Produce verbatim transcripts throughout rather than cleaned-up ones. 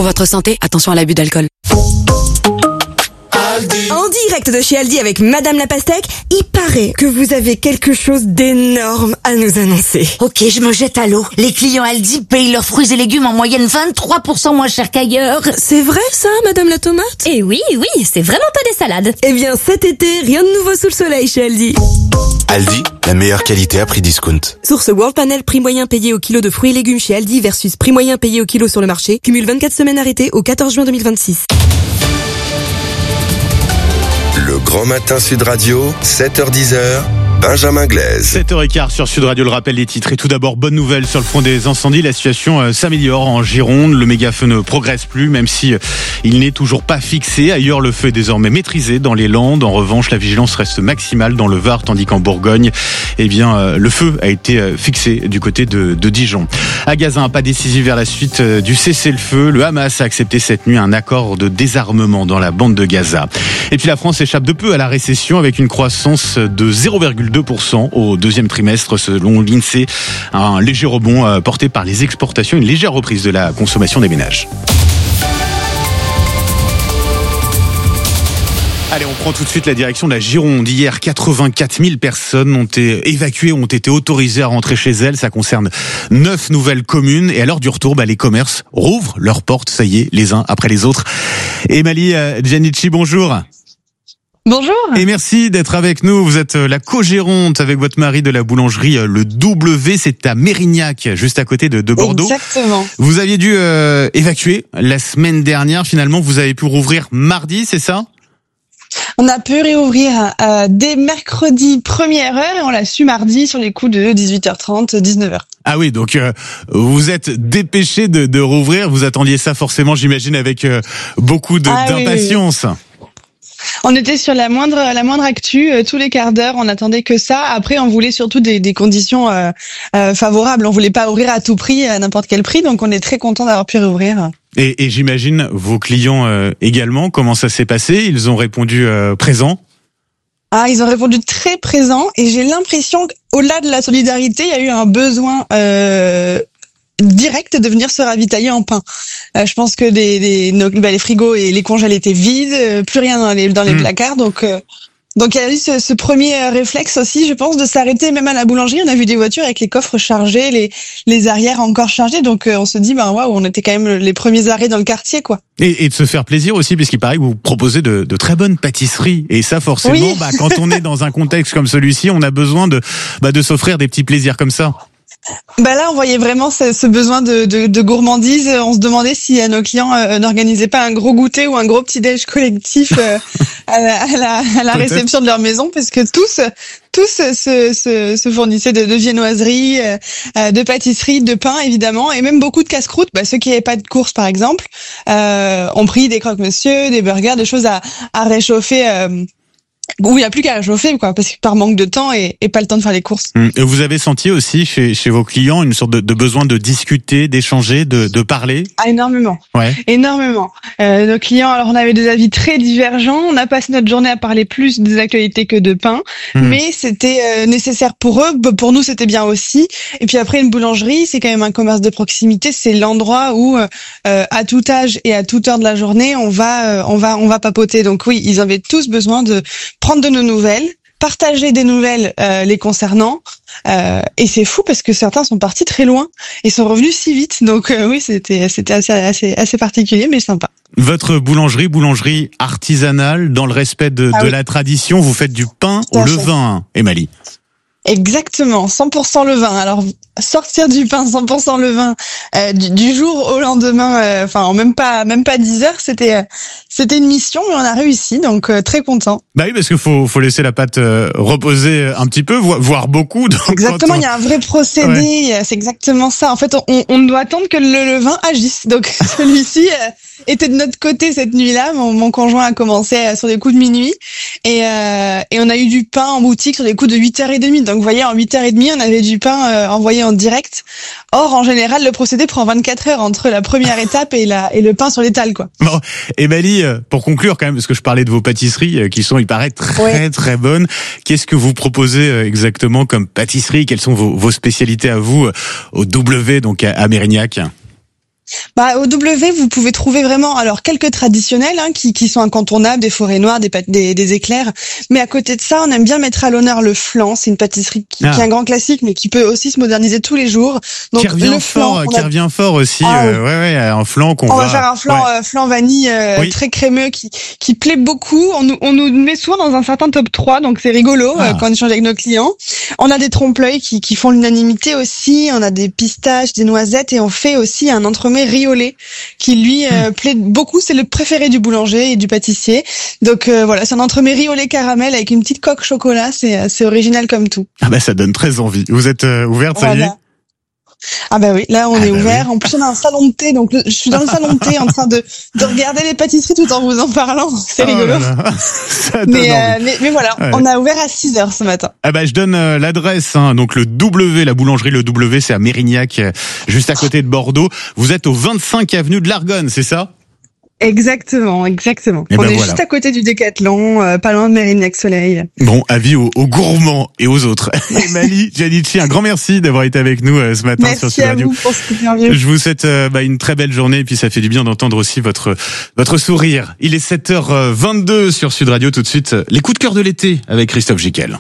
Pour votre santé, attention à l'abus d'alcool. En direct de chez Aldi avec Madame la Pastèque, il paraît que vous avez quelque chose d'énorme à nous annoncer. Ok, je me jette à l'eau. Les clients Aldi payent leurs fruits et légumes en moyenne vingt-trois pour cent moins cher qu'ailleurs. C'est vrai ça, Madame la Tomate? Eh oui, oui, c'est vraiment pas des salades. Eh bien cet été, rien de nouveau sous le soleil chez Aldi. Aldi, la meilleure qualité à prix discount. Source World Panel, prix moyen payé au kilo de fruits et légumes chez Aldi versus prix moyen payé au kilo sur le marché. Cumule vingt-quatre semaines arrêtées au quatorze juin deux mille vingt-six. Le Grand Matin Sud Radio, sept heures dix, Benjamin Glaise. sept heures quinze sur Sud Radio, le rappel des titres. Et tout d'abord, bonne nouvelle sur le front des incendies. La situation euh, s'améliore en Gironde. Le méga-feu ne progresse plus, même si euh, il n'est toujours pas fixé. Ailleurs, le feu est désormais maîtrisé dans les Landes. En revanche, la vigilance reste maximale dans le Var, tandis qu'en Bourgogne, eh bien, euh, le feu a été euh, fixé du côté de, de Dijon. À Gaza, un pas décisif vers la suite euh, du cessez-le-feu. Le Hamas a accepté cette nuit un accord de désarmement dans la bande de Gaza. Et puis la France échappe de peu à la récession avec une croissance de zéro virgule deux pour cent au deuxième trimestre selon l'INSEE. Un léger rebond porté par les exportations, une légère reprise de la consommation des ménages. Allez, on prend tout de suite la direction de la Gironde. Hier, quatre-vingt-quatre mille personnes ont été évacuées, ont été autorisées à rentrer chez elles. Ça concerne neuf nouvelles communes. Et à l'heure du retour, bah, les commerces rouvrent leurs portes, ça y est, les uns après les autres. Emily euh, Giannici, bonjour. Bonjour. Et merci d'être avec nous. Vous êtes la co-gérante avec votre mari de la boulangerie Le W. C'est à Mérignac, juste à côté de, de Bordeaux. Exactement. Vous aviez dû euh, évacuer la semaine dernière. Finalement, vous avez pu rouvrir mardi, c'est ça ? On a pu réouvrir euh, dès mercredi première heure et on l'a su mardi sur les coups de dix-huit heures trente, dix-neuf heures. Ah oui, donc euh, vous êtes dépêché de, de rouvrir. Vous attendiez ça forcément, j'imagine, avec euh, beaucoup de, ah, d'impatience. Oui, oui. On était sur la moindre la moindre actu, euh, tous les quarts d'heure, on attendait que ça. Après, on voulait surtout des, des conditions euh, euh, favorables. On voulait pas ouvrir à tout prix, à n'importe quel prix. Donc, on est très content d'avoir pu réouvrir. Et, et j'imagine vos clients euh, également. Comment ça s'est passé ? Ils ont répondu euh, présents. Ah, ils ont répondu très présents. Et j'ai l'impression qu'au-delà de la solidarité, il y a eu un besoin Euh, direct de venir se ravitailler en pain. Euh, je pense que des, des, nos, bah, les frigos et les congèles étaient vides, euh, plus rien dans les, dans les mmh. placards. Donc, euh, donc il y a eu ce, ce premier réflexe aussi, je pense, de s'arrêter même à la boulangerie. On a vu des voitures avec les coffres chargés, les, les arrières encore chargés. Donc, euh, on se dit, ben waouh, on était quand même les premiers arrêts dans le quartier, quoi. Et, et de se faire plaisir aussi, puisqu'il paraît que vous proposez de, de très bonnes pâtisseries. Et ça, forcément, oui. bah, quand on est dans un contexte comme celui-ci, on a besoin de, bah, de s'offrir des petits plaisirs comme ça. Bah là, on voyait vraiment ce, ce besoin de, de, de gourmandise. On se demandait si euh, nos clients euh, n'organisaient pas un gros goûter ou un gros petit-déj collectif euh, à la, à la, à la réception de leur maison, parce que tous, tous se, se, se fournissaient de, de viennoiseries, euh, de pâtisseries, de pain évidemment, et même beaucoup de casse-croûtes. Bah, ceux qui n'avaient pas de course, par exemple, euh, ont pris des croque-monsieur, des burgers, des choses à, à réchauffer. Euh, où il n'y a plus qu'à réchauffer, quoi, parce que par manque de temps et, et pas le temps de faire les courses. Et vous avez senti aussi chez, chez vos clients une sorte de, de besoin de discuter, d'échanger, de, de parler? Ah, énormément. Ouais. Énormément. Euh, nos clients, alors on avait des avis très divergents. On a passé notre journée à parler plus des actualités que de pain, mmh. mais c'était euh, nécessaire pour eux. Pour nous, c'était bien aussi. Et puis après, une boulangerie, c'est quand même un commerce de proximité. C'est l'endroit où, euh, à tout âge et à toute heure de la journée, on va, euh, on va, on va papoter. Donc oui, ils avaient tous besoin de prendre de nos nouvelles, partager des nouvelles euh, les concernant, euh, et c'est fou parce que certains sont partis très loin et sont revenus si vite. Donc euh, oui, c'était c'était assez assez assez particulier, mais sympa. Votre boulangerie, boulangerie artisanale, dans le respect de, ah de oui. la tradition, vous faites du pain au levain, Emily. Exactement, cent pour cent levain. Alors sortir du pain cent pour cent levain euh, du, du jour au lendemain, euh, enfin en même pas même pas dix heures, c'était euh, c'était une mission, mais on a réussi, donc euh, très content. Bah oui, parce qu'il faut faut laisser la pâte euh, reposer un petit peu, voire beaucoup. Donc exactement, on... il y a un vrai procédé, ouais. C'est exactement ça. En fait, on, on doit attendre que le levain agisse. Donc celui-ci euh, était de notre côté cette nuit-là. Mon, mon conjoint a commencé sur des coups de minuit et euh, et on a eu du pain en boutique sur des coups de huit heures trente. Donc vous voyez, en huit heures trente, on avait du pain euh, envoyé en direct. Or, en général, le procédé prend vingt-quatre heures entre la première étape et la et le pain sur l'étal, quoi. Bon, Emily, pour conclure quand même, parce que je parlais de vos pâtisseries qui sont, il paraît, très ouais. très bonnes. Qu'est-ce que vous proposez exactement comme pâtisserie? Quelles sont vos, vos spécialités à vous au W, donc à, à Mérignac? Bah, au W, vous pouvez trouver vraiment, alors, quelques traditionnels, hein, qui, qui sont incontournables, des forêts noires, des, pâtes, des, des éclairs. Mais à côté de ça, on aime bien mettre à l'honneur le flan. C'est une pâtisserie qui, ah. qui est un grand classique, mais qui peut aussi se moderniser tous les jours. Donc, qui revient le flan, fort, a... qui revient fort aussi. Ah, euh, ouais, ouais, un flan qu'on on va. On va faire un flan, ouais. euh, flan vanille, euh, oui. très crémeux, qui, qui plaît beaucoup. On nous, on nous met souvent dans un certain top trois, donc c'est rigolo, ah. euh, quand on échange avec nos clients. On a des trompe-l'œil qui, qui font l'unanimité aussi. On a des pistaches, des noisettes, et on fait aussi un entremets riolet qui lui euh, mmh. plaît beaucoup. C'est le préféré du boulanger et du pâtissier. Donc euh, voilà, c'est un entremets riolet caramel avec une petite coque chocolat. C'est c'est original comme tout. Ah bah ça donne très envie. Vous êtes euh, ouverte, ça voilà. y est? Ah bah oui, là on ah est bah ouvert. Oui. En plus on a un salon de thé, donc le, je suis dans le salon de thé en train de de regarder les pâtisseries tout en vous en parlant. C'est rigolo. Oh ça mais, euh, mais mais voilà, ouais. on a ouvert à six heures ce matin. Ah bah je donne euh, l'adresse. Hein, donc le W, la boulangerie le W, c'est à Mérignac, euh, juste à côté de Bordeaux. Vous êtes au vingt-cinq avenue de l'Argonne, c'est ça? Exactement, exactement. Et on ben est voilà. juste à côté du Décathlon, euh, pas loin de Mérignac Soleil. Bon, avis aux, aux gourmands et aux autres. Et Mali Janici, un grand merci d'avoir été avec nous euh, ce matin merci sur Sud Radio. Merci à vous pour cette interview. Je vous souhaite euh, bah, une très belle journée, et puis ça fait du bien d'entendre aussi votre votre sourire. Il est sept heures vingt-deux sur Sud Radio. Tout de suite, les coups de cœur de l'été avec Christophe Gicquel.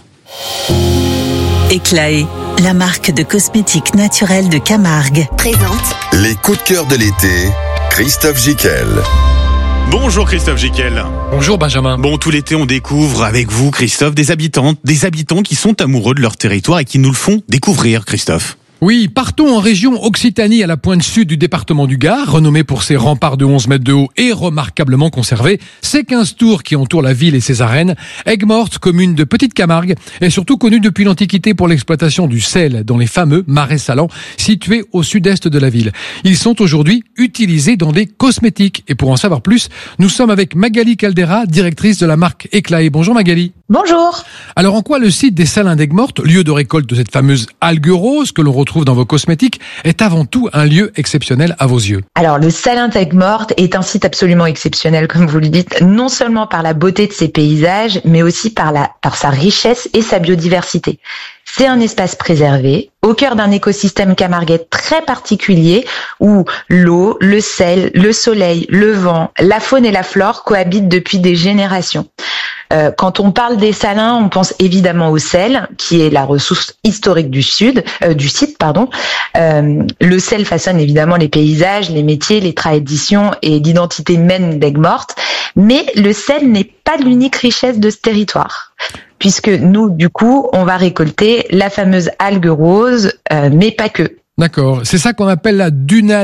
Eclaé, la marque de cosmétiques naturels de Camargue, présente les coups de cœur de l'été, Christophe Gicquel. Bonjour Christophe Gicquel. Bonjour Benjamin. Bon, tout l'été on découvre avec vous Christophe des habitants, des habitants qui sont amoureux de leur territoire et qui nous le font découvrir, Christophe. Oui, partons en région Occitanie, à la pointe sud du département du Gard, renommée pour ses remparts de onze mètres de haut et remarquablement conservés, ses quinze tours qui entourent la ville et ses arènes. Aigues-Mortes, commune de Petite Camargue, est surtout connue depuis l'Antiquité pour l'exploitation du sel dans les fameux marais salants situés au sud-est de la ville. Ils sont aujourd'hui utilisés dans des cosmétiques. Et pour en savoir plus, nous sommes avec Magali Caldera, directrice de la marque Eclaé. Bonjour Magali. Bonjour. Alors en quoi le site des Salins d'Aigues-Mortes, lieu de récolte de cette fameuse algue rose que l'on retrouve dans vos cosmétiques, est avant tout un lieu exceptionnel à vos yeux? Alors le Salin d'Aigues-Mortes est un site absolument exceptionnel, comme vous le dites, non seulement par la beauté de ses paysages, mais aussi par la par sa richesse et sa biodiversité. C'est un espace préservé, au cœur d'un écosystème camarguais très particulier, où l'eau, le sel, le soleil, le vent, la faune et la flore cohabitent depuis des générations. Euh, quand on parle des salins, on pense évidemment au sel, qui est la ressource historique du sud, euh, du site, pardon. Euh, le sel façonne évidemment les paysages, les métiers, les traditions et l'identité même d'Aigues-Mortes. Mais le sel n'est pas l'unique richesse de ce territoire, puisque nous, du coup, on va récolter la fameuse algue rose, euh, mais pas que. D'accord, c'est ça qu'on appelle la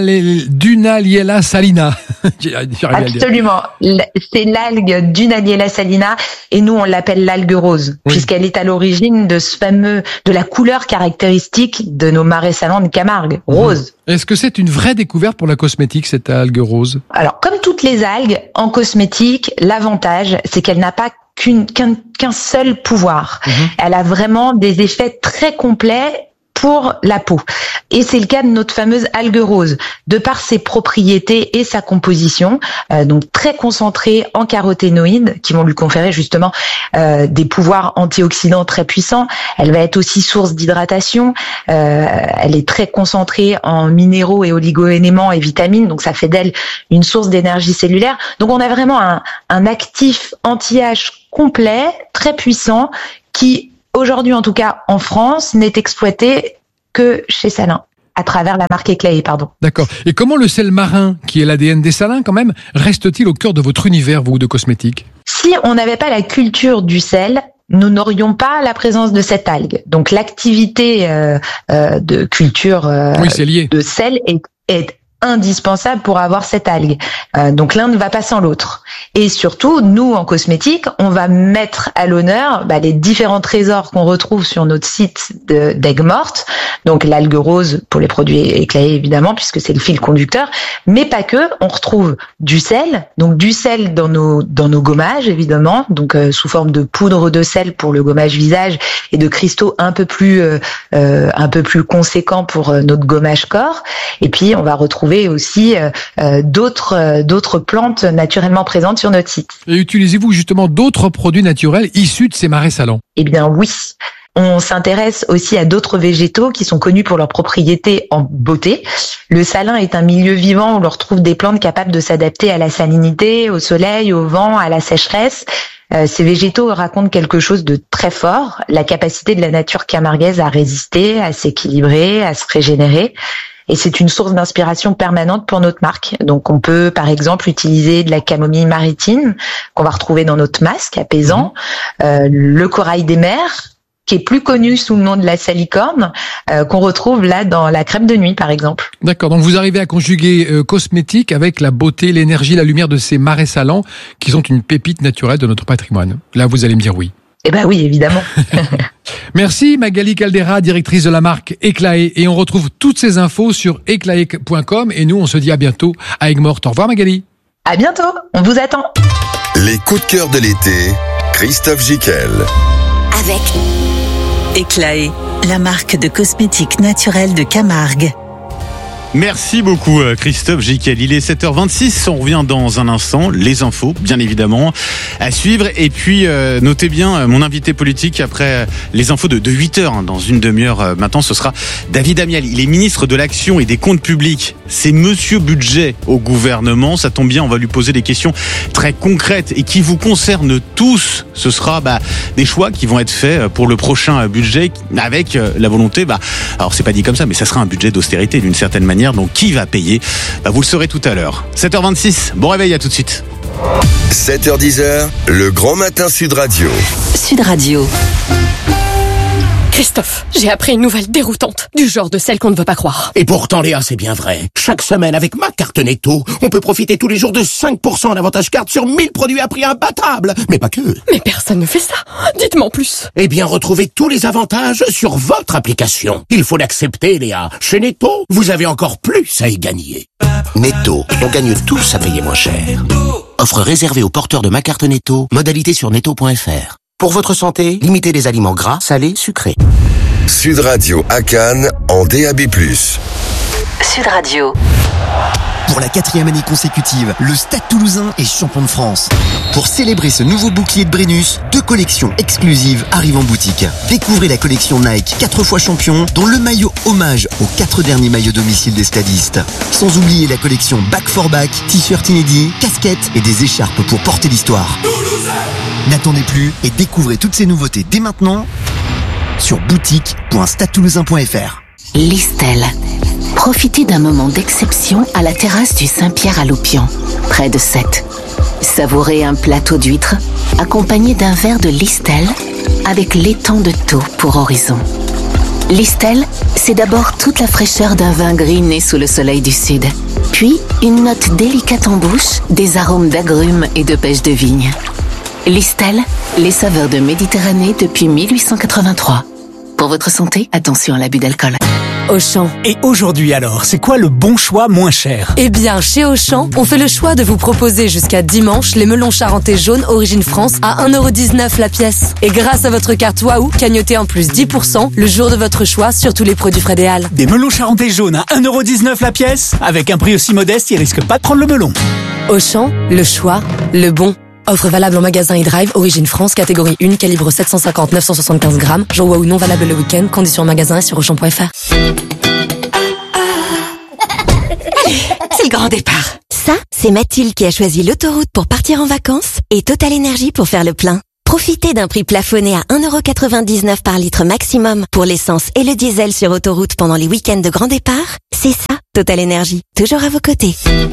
Dunaliella salina. Absolument, c'est l'algue Dunaliella salina et nous on l'appelle l'algue rose, oui. Puisqu'elle est à l'origine de ce fameux, de la couleur caractéristique de nos marais salants de Camargue, rose. Est-ce que c'est une vraie découverte pour la cosmétique, cette algue rose? Alors, comme toutes les algues, en cosmétique, l'avantage, c'est qu'elle n'a pas qu'une, qu'un, qu'un seul pouvoir. Mmh. Elle a vraiment des effets très complets pour la peau. Et c'est le cas de notre fameuse algue rose, de par ses propriétés et sa composition, euh, donc très concentrée en caroténoïdes, qui vont lui conférer justement euh, des pouvoirs antioxydants très puissants. Elle va être aussi source d'hydratation. Euh, elle est très concentrée en minéraux et oligo-éléments et vitamines, donc ça fait d'elle une source d'énergie cellulaire. Donc on a vraiment un, un actif anti-âge complet, très puissant, qui aujourd'hui, en tout cas en France, n'est exploité que chez Salins, à travers la marque Eclaé, pardon. D'accord. Et comment le sel marin, qui est l'A D N des salins quand même, reste-t-il au cœur de votre univers, vous, de cosmétiques? Si on n'avait pas la culture du sel, nous n'aurions pas la présence de cette algue. Donc l'activité euh, euh, de culture euh, oui, c'est lié. de sel est, est indispensable pour avoir cette algue. Euh, donc l'un ne va pas sans l'autre. Et surtout, nous, en cosmétique, on va mettre à l'honneur bah, les différents trésors qu'on retrouve sur notre site de, d'Aigues-Mortes. Donc l'algue rose pour les produits Eclaé, évidemment, puisque c'est le fil conducteur. Mais pas que, on retrouve du sel. Donc du sel dans nos dans nos gommages, évidemment. Donc euh, sous forme de poudre de sel pour le gommage visage et de cristaux un peu plus euh, euh, un peu plus conséquents pour euh, notre gommage corps. Et puis on va retrouver aussi euh, d'autres euh, d'autres plantes naturellement présentes sur notre site. Et utilisez-vous justement d'autres produits naturels issus de ces marais salants? Eh bien oui. on s'intéresse aussi à d'autres végétaux qui sont connus pour leurs propriétés en beauté. Le salin est un milieu vivant où l'on retrouve des plantes capables de s'adapter à la salinité, au soleil, au vent, à la sécheresse. Euh, ces végétaux racontent quelque chose de très fort, la capacité de la nature camarguaise à résister, à s'équilibrer, à se régénérer. Et c'est une source d'inspiration permanente pour notre marque. Donc on peut par exemple utiliser de la camomille maritime qu'on va retrouver dans notre masque apaisant, euh, le corail des mers, qui est plus connu sous le nom de la salicorne, euh, qu'on retrouve là dans la crème de nuit, par exemple. D'accord, donc vous arrivez à conjuguer euh, cosmétique avec la beauté, l'énergie, la lumière de ces marais salants qui sont une pépite naturelle de notre patrimoine. Là, vous allez me dire oui. Eh ben oui, évidemment. Merci Magali Caldera, directrice de la marque Eclaé. Et on retrouve toutes ces infos sur eclaé point com. Et nous, on se dit à bientôt à Aigues-Mortes. Au revoir Magali. À bientôt, on vous attend. Les coups de cœur de l'été, Christophe Jiquel. Avec Eclaé, la marque de cosmétiques naturels de Camargue. Merci beaucoup Christophe Jiquel. Il est sept heures vingt-six, on revient dans un instant. Les infos, bien évidemment, à suivre. Et puis, euh, notez bien mon invité politique après les infos de, de huit heures, hein, dans une demi-heure. Euh, maintenant, ce sera David Amiel. Il est ministre de l'Action et des Comptes Publics. C'est Monsieur Budget au gouvernement. Ça tombe bien, on va lui poser des questions très concrètes et qui vous concernent tous. Ce sera bah, des choix qui vont être faits pour le prochain budget avec la volonté, bah, alors c'est pas dit comme ça, mais ça sera un budget d'austérité d'une certaine manière. Donc qui va payer ? Bah, vous le saurez tout à l'heure. sept heures vingt-six, bon réveil, à tout de suite. sept heures dix, le grand matin Sud Radio. Sud Radio. Christophe, j'ai appris une nouvelle déroutante, du genre de celle qu'on ne veut pas croire. Et pourtant, Léa, c'est bien vrai. Chaque semaine, avec ma carte Netto, on peut profiter tous les jours de cinq pour cent d'avantage carte sur mille produits à prix imbattable. Mais pas que. Mais personne ne fait ça. Dites-moi en plus. Eh bien, retrouvez tous les avantages sur votre application. Il faut l'accepter, Léa. Chez Netto, vous avez encore plus à y gagner. Netto, on gagne tous à payer moins cher. Offre réservée aux porteurs de ma carte Netto. Modalité sur netto point f r. Pour votre santé, limitez les aliments gras, salés, sucrés. Sud Radio à Cannes en D A B plus. Sud Radio. Pour la quatrième année consécutive, le Stade Toulousain est champion de France. Pour célébrer ce nouveau bouclier de Brennus, deux collections exclusives arrivent en boutique. Découvrez la collection Nike quatre fois champion, dont le maillot hommage aux quatre derniers maillots domicile des stadistes. Sans oublier la collection Back for Back, t-shirts inédits, casquettes et des écharpes pour porter l'histoire. N'attendez plus et découvrez toutes ces nouveautés dès maintenant sur boutique point stade toulousain point f r. Listel. Profitez d'un moment d'exception à la terrasse du Saint-Pierre à Loupian, près de Sète. Savourez un plateau d'huîtres accompagné d'un verre de Listel avec l'étang de Thau pour horizon. Listel, c'est d'abord toute la fraîcheur d'un vin gris né sous le soleil du sud. Puis, une note délicate en bouche, des arômes d'agrumes et de pêche de vigne. Listel, les saveurs de Méditerranée depuis mille huit cent quatre-vingt-trois. Pour votre santé, attention à l'abus d'alcool. Auchan. Et aujourd'hui alors, c'est quoi le bon choix moins cher ? Eh bien, chez Auchan, on fait le choix de vous proposer jusqu'à dimanche les melons charentais jaunes Origine France à un euro dix-neuf la pièce. Et grâce à votre carte Waouh, cagnotez en plus dix pour cent le jour de votre choix sur tous les produits Frais des Halles. Des melons charentais jaunes à un euro dix-neuf la pièce ? Avec un prix aussi modeste, ils risquent pas de prendre le melon. Auchan, le choix, le bon. Offre valable en magasin et drive, Origine France, catégorie un, calibre sept cent cinquante à neuf cent soixante-quinze grammes. Jour Waouh non valable le week-end, conditions en magasin et sur auchan point f r. C'est le grand départ. Ça, c'est Mathilde qui a choisi l'autoroute pour partir en vacances et Total Énergie pour faire le plein. Profitez d'un prix plafonné à un euro quatre-vingt-dix-neuf par litre maximum pour l'essence et le diesel sur autoroute pendant les week-ends de grand départ. C'est ça, Total Énergie. Toujours à vos côtés.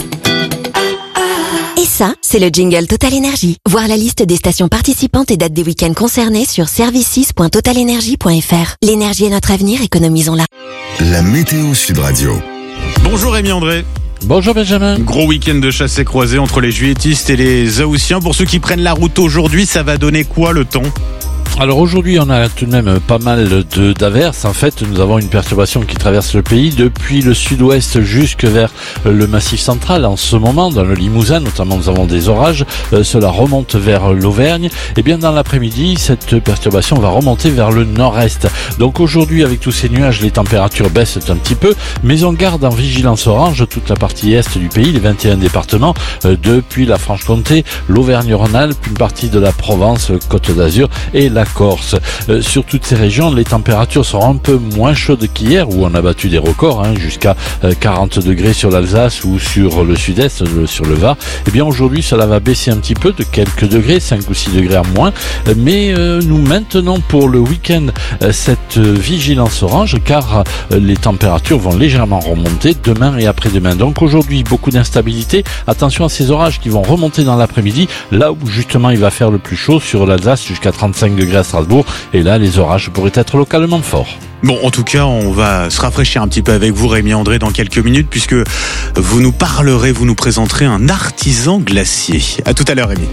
Et ça, c'est le jingle Total Énergie. Voir la liste des stations participantes et dates des week-ends concernés sur services point total énergie point f r. L'énergie est notre avenir, économisons-la. La météo Sud Radio. Bonjour Rémi André. Bonjour Benjamin. Gros week-end de chasse et croisée entre les juilletistes et les haussiens. Pour ceux qui prennent la route aujourd'hui, ça va donner quoi le temps ? Alors aujourd'hui, on a tout de même pas mal de d'averses. En fait, nous avons une perturbation qui traverse le pays depuis le sud-ouest jusque vers le massif central. En ce moment, dans le Limousin, notamment, nous avons des orages. Euh, cela remonte vers l'Auvergne. Et bien, dans l'après-midi, cette perturbation va remonter vers le nord-est. Donc aujourd'hui, avec tous ces nuages, les températures baissent un petit peu, mais on garde en vigilance orange toute la partie est du pays, les vingt et un départements, euh, depuis la Franche-Comté, l'Auvergne-Rhône-Alpes, une partie de la Provence, Côte d'Azur et la la Corse. Euh, sur toutes ces régions, les températures seront un peu moins chaudes qu'hier, où on a battu des records, hein, jusqu'à euh, quarante degrés sur l'Alsace ou sur le sud-est, le, sur le Var. Eh bien aujourd'hui, cela va baisser un petit peu de quelques degrés, cinq ou six degrés à moins. Mais euh, nous maintenons pour le week-end euh, cette euh, vigilance orange, car euh, les températures vont légèrement remonter demain et après-demain. Donc aujourd'hui, beaucoup d'instabilité. Attention à ces orages qui vont remonter dans l'après-midi, là où justement il va faire le plus chaud, sur l'Alsace jusqu'à trente-cinq degrés à Strasbourg. Et là, les orages pourraient être localement forts. Bon, en tout cas, on va se rafraîchir un petit peu avec vous, Rémi André, dans quelques minutes, puisque vous nous parlerez, vous nous présenterez un artisan glacier. À tout à l'heure, Rémi.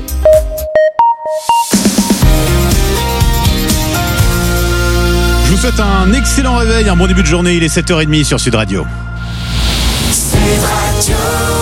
Je vous souhaite un excellent réveil, un bon début de journée. Il est sept heures trente sur Sud Radio. Sud Radio.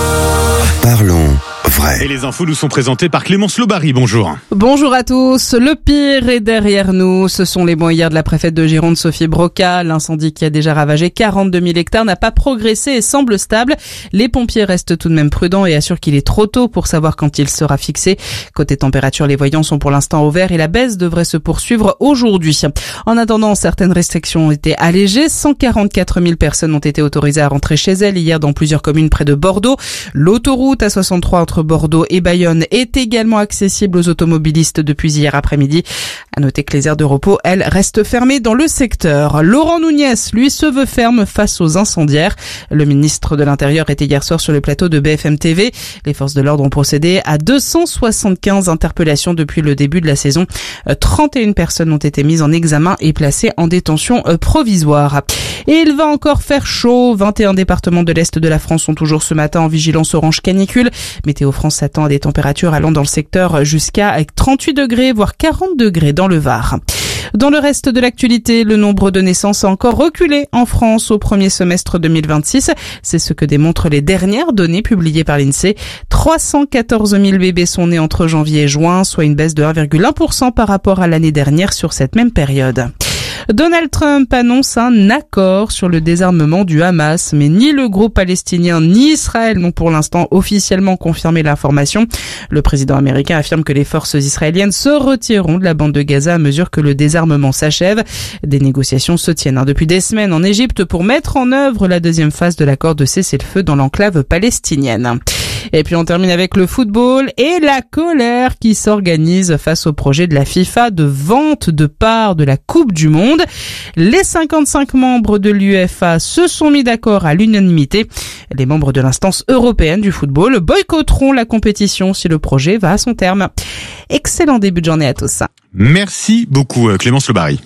Parlons vrai. Et les infos nous sont présentées par Clémence Lobary. Bonjour. Bonjour à tous. Le pire est derrière nous. Ce sont les mots hier de la préfète de Gironde, Sophie Broca. L'incendie qui a déjà ravagé quarante-deux mille hectares n'a pas progressé et semble stable. Les pompiers restent tout de même prudents et assurent qu'il est trop tôt pour savoir quand il sera fixé. Côté température, les voyants sont pour l'instant au vert et la baisse devrait se poursuivre aujourd'hui. En attendant, certaines restrictions ont été allégées. cent quarante-quatre mille personnes ont été autorisées à rentrer chez elles hier dans plusieurs communes près de Bordeaux. L'autoroute A soixante-trois entre Bordeaux et Bayonne est également accessible aux automobilistes depuis hier après-midi. À noter que les aires de repos, elles, restent fermées dans le secteur. Laurent Nunez, lui, se veut ferme face aux incendiaires. Le ministre de l'Intérieur était hier soir sur le plateau de B F M T V. Les forces de l'ordre ont procédé à deux cent soixante-quinze interpellations depuis le début de la saison. trente et une personnes ont été mises en examen et placées en détention provisoire. Et il va encore faire chaud. vingt et un départements de l'Est de la France sont toujours ce matin en vigilance orange canicule. Météo France s'attend à des températures allant dans le secteur jusqu'à trente-huit degrés, voire quarante degrés dans le Var. Dans le reste de l'actualité, le nombre de naissances a encore reculé en France au premier semestre deux mille vingt-six. C'est ce que démontrent les dernières données publiées par l'INSEE. trois cent quatorze mille bébés sont nés entre janvier et juin, soit une baisse de un virgule un pour cent par rapport à l'année dernière sur cette même période. Donald Trump annonce un accord sur le désarmement du Hamas, mais ni le groupe palestinien ni Israël n'ont pour l'instant officiellement confirmé l'information. Le président américain affirme que les forces israéliennes se retireront de la bande de Gaza à mesure que le désarmement s'achève. Des négociations se tiennent depuis des semaines en Égypte pour mettre en œuvre la deuxième phase de l'accord de cessez-le-feu dans l'enclave palestinienne. Et puis on termine avec le football et la colère qui s'organise face au projet de la FIFA de vente de parts de la Coupe du Monde. Les cinquante-cinq membres de l'UEFA se sont mis d'accord à l'unanimité. Les membres de l'instance européenne du football boycotteront la compétition si le projet va à son terme. Excellent début de journée à tous. Merci beaucoup Clémence Lobary.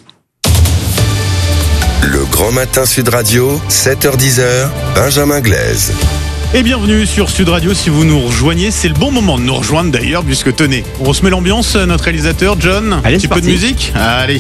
Le Grand Matin Sud Radio, sept heures dix, Benjamin Glaise. Et bienvenue sur Sud Radio, si vous nous rejoignez, c'est le bon moment de nous rejoindre d'ailleurs, puisque tenez, on se met l'ambiance, notre réalisateur John, Allez, un petit peu de musique. Allez.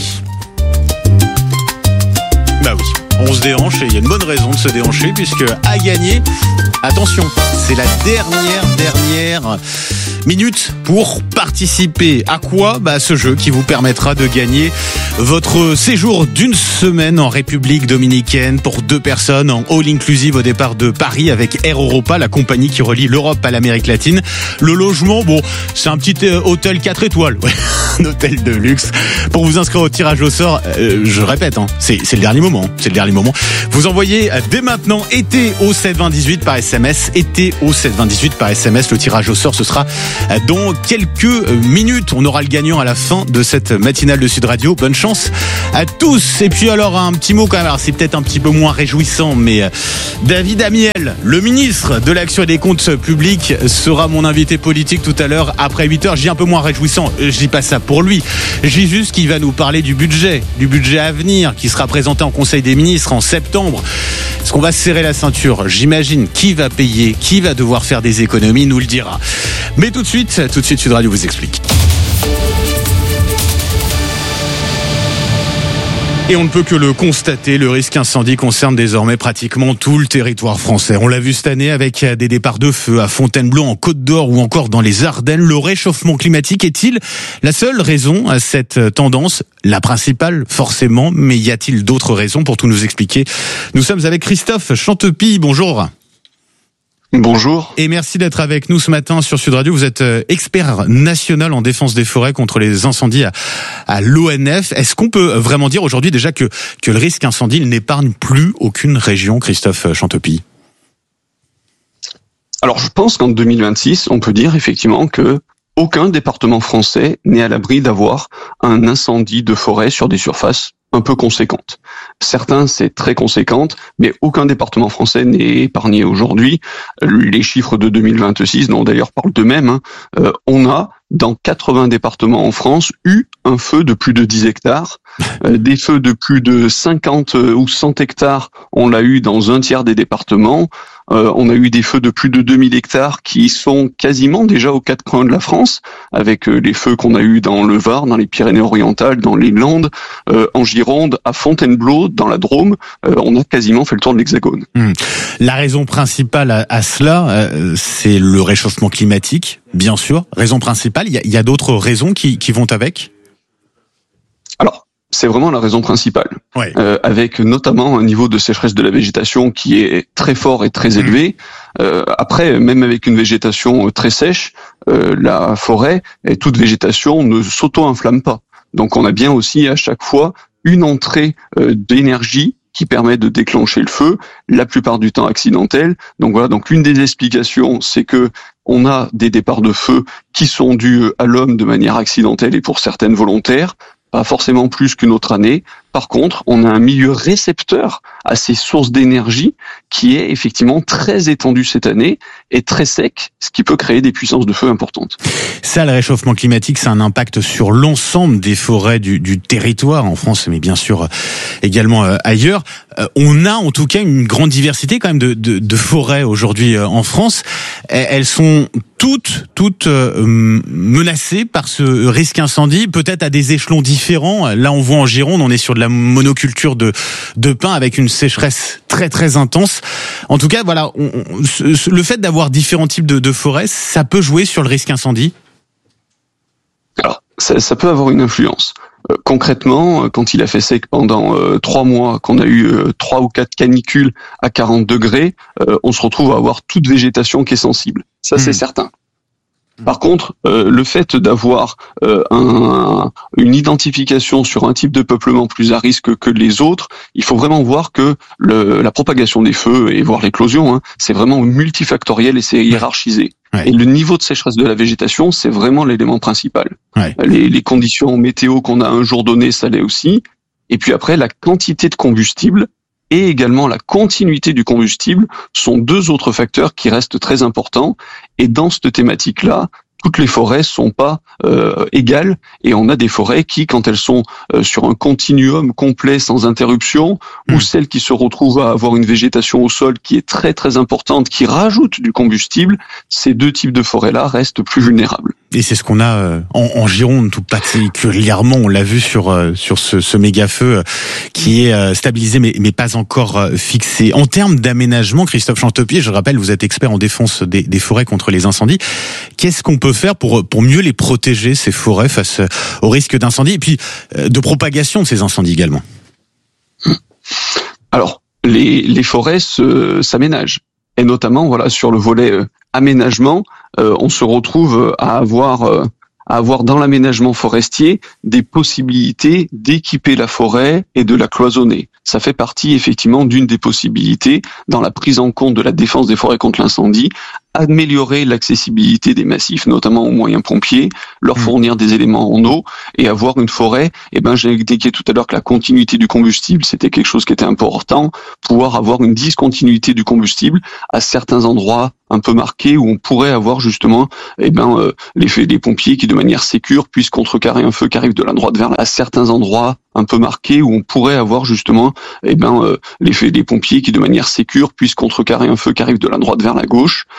Bah oui, on se déhanche et il y a une bonne raison de se déhancher, puisque à gagner, attention, c'est la dernière, dernière minute pour participer. À quoi ? Bah, à ce jeu qui vous permettra de gagner votre séjour d'une semaine en République dominicaine pour deux personnes en all inclusive au départ de Paris avec Air Europa, la compagnie qui relie l'Europe à l'Amérique latine. Le logement, bon, c'est un petit euh, hôtel quatre étoiles, ouais, un hôtel de luxe. Pour vous inscrire au tirage au sort, euh, je répète, hein, c'est, c'est le dernier moment, c'est le dernier moment. Vous envoyez euh, dès maintenant été au sept vingt dix-huit par S M S, été au sept vingt dix-huit par S M S. Le tirage au sort, ce sera euh, dans quelques minutes. On aura le gagnant à la fin de cette matinale de Sud Radio. Bonne chance à tous. Et puis alors un petit mot quand même, alors c'est peut-être un petit peu moins réjouissant, mais David Amiel, le ministre de l'Action et des Comptes Publics, sera mon invité politique tout à l'heure après huit heures. Je dis un peu moins réjouissant, je dis pas ça pour lui, je dis juste qu'il va nous parler du budget, du budget à venir qui sera présenté en Conseil des ministres en septembre. Est-ce qu'on va se serrer la ceinture ? J'imagine. Qui va payer ? Qui va devoir faire des économies ? Nous le dira. Mais tout de suite, tout de suite Sud Radio vous explique. Et on ne peut que le constater, le risque incendie concerne désormais pratiquement tout le territoire français. On l'a vu cette année avec des départs de feu à Fontainebleau, en Côte d'Or ou encore dans les Ardennes. Le réchauffement climatique est-il la seule raison à cette tendance ? La principale, forcément, mais y a-t-il d'autres raisons ? Pour tout nous expliquer, nous sommes avec Christophe Chantepie. Bonjour. Bonjour. Et merci d'être avec nous ce matin sur Sud Radio. Vous êtes expert national en défense des forêts contre les incendies à, à l'O N F. Est-ce qu'on peut vraiment dire aujourd'hui déjà que, que le risque incendie n'épargne plus aucune région, Christophe Chantepie? Alors je pense qu'en deux mille vingt-six, on peut dire effectivement que aucun département français n'est à l'abri d'avoir un incendie de forêt sur des surfaces un peu conséquentes. Certains, c'est très conséquente, mais aucun département français n'est épargné aujourd'hui. Les chiffres de deux mille vingt-six, dont d'ailleurs parlent d'eux-mêmes, hein, euh, on a, dans quatre-vingts départements en France, eu un feu de plus de dix hectares. Euh, des feux de plus de cinquante ou cent hectares, on l'a eu dans un tiers des départements. Euh, on a eu des feux de plus de deux mille hectares qui sont quasiment déjà aux quatre coins de la France, avec euh, les feux qu'on a eu dans le Var, dans les Pyrénées-Orientales, dans les Landes, euh, en Gironde, à Fontainebleau, dans la Drôme. Euh, on a quasiment fait le tour de l'Hexagone. Mmh. La raison principale à, à cela, euh, c'est le réchauffement climatique, bien sûr. Raison principale. Il y a, il y a d'autres raisons qui, qui vont avec? Alors, c'est vraiment la raison principale, ouais. euh, avec notamment un niveau de sécheresse de la végétation qui est très fort et très élevé. Euh, après, même avec une végétation très sèche, euh, la forêt et toute végétation ne s'auto-inflamme pas. Donc on a bien aussi à chaque fois une entrée euh, d'énergie qui permet de déclencher le feu, la plupart du temps accidentel. Donc voilà, donc une des explications, c'est que on a des départs de feu qui sont dus à l'homme de manière accidentelle et pour certaines volontaires, pas forcément plus qu'une autre année. Par contre, on a un milieu récepteur à ces sources d'énergie qui est effectivement très étendu cette année et très sec, ce qui peut créer des puissances de feu importantes. Ça, le réchauffement climatique, ça a un impact sur l'ensemble des forêts du, du territoire en France, mais bien sûr également euh, ailleurs. Euh, on a en tout cas une grande diversité quand même de, de, de forêts aujourd'hui euh, en France. Elles sont toutes, toutes euh, menacées par ce risque incendie, peut-être à des échelons différents. Là, on voit en Gironde, on est sur de la monoculture de, de pin avec une sécheresse très très intense. En tout cas, voilà, on, on, ce, le fait d'avoir différents types de, de forêts, ça peut jouer sur le risque incendie? Alors, ça, ça peut avoir une influence. Euh, concrètement, quand il a fait sec pendant euh, trois mois, qu'on a eu euh, trois ou quatre canicules à quarante degrés, euh, on se retrouve à avoir toute végétation qui est sensible. Ça, mmh. c'est certain. Par contre, euh, le fait d'avoir euh, un, une identification sur un type de peuplement plus à risque que les autres, il faut vraiment voir que le, la propagation des feux et voire l'éclosion, hein, c'est vraiment multifactoriel et c'est hiérarchisé. Ouais. Et le niveau de sécheresse de la végétation, c'est vraiment l'élément principal. Ouais. Les, les conditions météo qu'on a un jour donné, ça l'est aussi. Et puis après, la quantité de combustible et également la continuité du combustible sont deux autres facteurs qui restent très importants. Et dans cette thématique-là, toutes les forêts sont pas euh, égales et on a des forêts qui, quand elles sont euh, sur un continuum complet sans interruption, mmh. ou celles qui se retrouvent à avoir une végétation au sol qui est très très importante, qui rajoute du combustible, ces deux types de forêts-là restent plus vulnérables. Et c'est ce qu'on a euh, en, en Gironde tout particulièrement, on l'a vu sur euh, sur ce, ce méga feu euh, qui est euh, stabilisé mais mais pas encore euh, fixé. En termes d'aménagement, Christophe Chantepie, je rappelle, vous êtes expert en défense des, des forêts contre les incendies. Qu'est-ce qu'on peut faire pour pour mieux les protéger, ces forêts, face au risque d'incendie et puis euh, de propagation de ces incendies également? Alors, les les forêts se s'aménagent. Et notamment, voilà, sur le volet euh, aménagement, euh, on se retrouve à avoir, euh, à avoir dans l'aménagement forestier des possibilités d'équiper la forêt et de la cloisonner. Ça fait partie effectivement d'une des possibilités dans la prise en compte de la défense des forêts contre l'incendie, améliorer l'accessibilité des massifs, notamment aux moyens pompiers, leur fournir des éléments en eau et avoir une forêt. Eh ben, j'ai indiqué tout à l'heure que la continuité du combustible, c'était quelque chose qui était important. Pouvoir avoir une discontinuité du combustible à certains endroits un peu marqués où on pourrait avoir justement, eh ben, euh, l'effet des pompiers qui de manière sécure puissent contrecarrer un feu qui arrive de la droite vers là. À certains endroits un peu marqués où on pourrait avoir justement, eh ben, euh, l'effet des pompiers qui de manière sécure puissent contrecarrer un feu qui arrive de la droite vers la gauche.